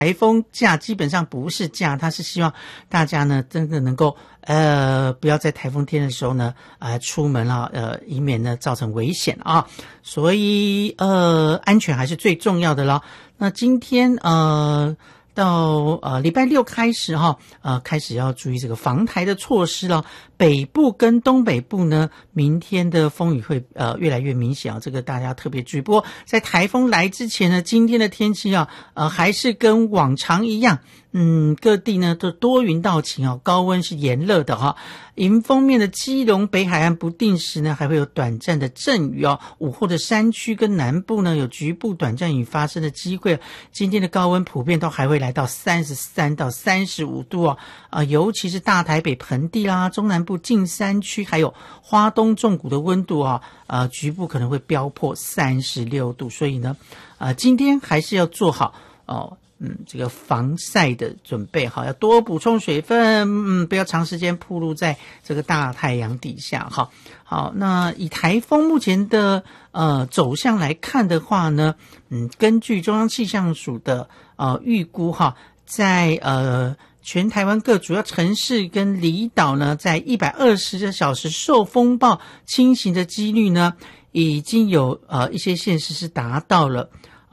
台风假基本上不是假，它是希望大家呢真的能够不要在台风天的时候呢出门啊，以免呢造成危险啊。所以安全还是最重要的咯。那今天到礼拜六开始开始要注意这个防台的措施了。北部跟东北部呢，明天的风雨会越来越明显啊，这个大家特别注意。不过在台风来之前呢，今天的天气还是跟往常一样，各地呢都多云到晴高温是炎热的迎风面的基隆北海岸不定时呢还会有短暂的阵雨午后的山区跟南部呢有局部短暂雨发生的机会。今天的高温普遍都还会来到33到35度尤其是大台北盆地啦、中南部近山区还有花东纵谷的温度局部可能会飙破36度，所以呢今天还是要做好这个防晒的准备要多补充水分，不要长时间暴露在这个大太阳底下好，那以台风目前的走向来看的话呢，根据中央气象署的预估在全台湾各主要城市跟离岛呢，在120个小时受风暴侵袭的几率呢，已经有一些县市是达到了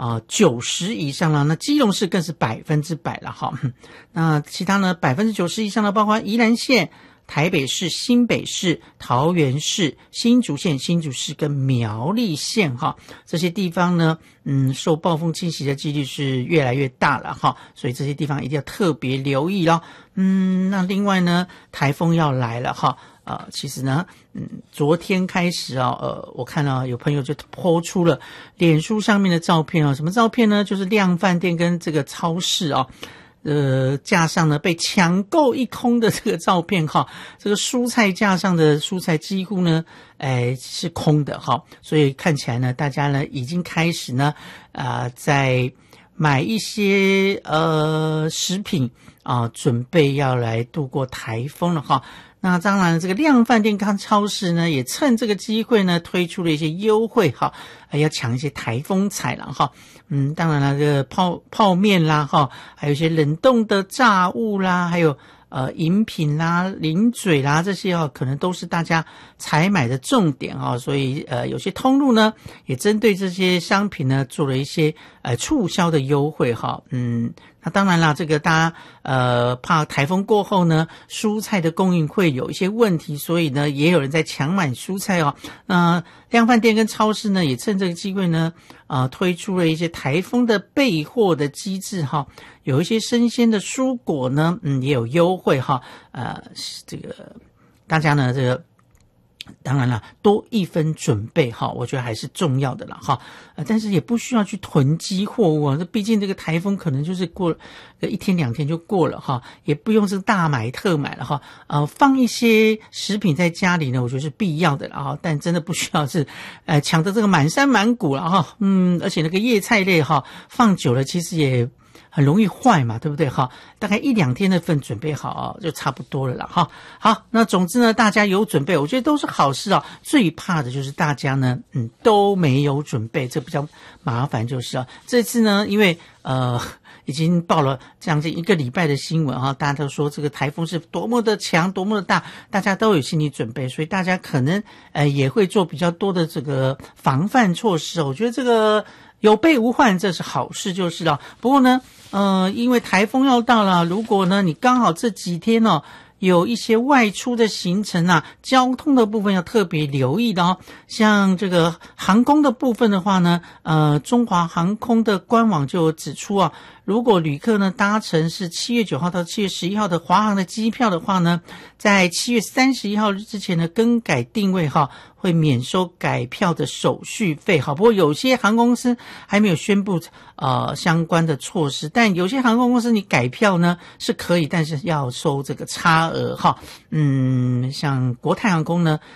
90以上了，那基隆市更是100%了那其他呢90%以上的包括宜兰县、台北市、新北市、桃园市、新竹县、新竹市跟苗栗县这些地方呢受暴风侵袭的几率是越来越大了所以这些地方一定要特别留意咯。那另外呢台风要来了其实呢昨天开始我看到有朋友就 po 出了脸书上面的照片什么照片呢？就是量贩店跟这个超市架上呢被抢购一空的这个照片这个蔬菜架上的蔬菜几乎呢是空的所以看起来呢大家呢已经开始呢在买一些食品准备要来度过台风了那当然这个量贩店跟超市呢也趁这个机会呢推出了一些优惠要抢一些台风彩了当然了这个泡面啦还有一些冷冻的炸物啦，还有饮品啦、零嘴啦，这些可能都是大家采买的重点所以有些通路呢也针对这些商品呢做了一些促销的优惠那当然啦，这个大家怕台风过后呢蔬菜的供应会有一些问题，所以呢也有人在抢买蔬菜那量贩店跟超市呢也趁这个机会呢推出了一些台风的备货的机制有一些生鲜的蔬果呢也有优惠这个大家呢这个当然了多一分准备我觉得还是重要的啦但是也不需要去囤积货物毕竟这个台风可能就是过一天两天就过了也不用是大买特买了放一些食品在家里呢我觉得是必要的啦但真的不需要是抢得这个满山满谷了而且那个叶菜类放久了其实也很容易坏嘛，对不对大概1-2天的份准备好就差不多了啦好，那总之呢大家有准备我觉得都是好事最怕的就是大家呢都没有准备，这比较麻烦就是这次呢因为已经报了将近1个礼拜的新闻大家都说这个台风是多么的强多么的大，大家都有心理准备，所以大家可能也会做比较多的这个防范措施我觉得这个有备无患这是好事就是了。不过呢因为台风要到了，如果呢你刚好这几天有一些外出的行程交通的部分要特别留意的像这个航空的部分的话呢中华航空的官网就有指出如果旅客呢搭乘是7月9号到7月11号的华航的机票的话呢，在7月31号之前呢更改定位会免收改票的手续费不过有些航空公司还没有宣布相关的措施，但有些航空公司你改票呢是可以，但是要收这个差额像国泰航空呢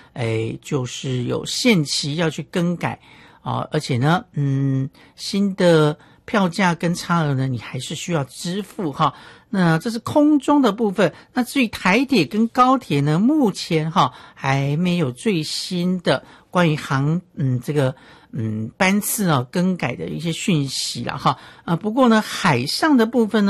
就是有限期要去更改而且呢新的票价跟差额呢，你还是需要支付哈。那这是空中的部分。那至于台铁跟高铁呢，目前还没有最新的关于班次更改的一些讯息了哈。不过呢，海上的部分呢，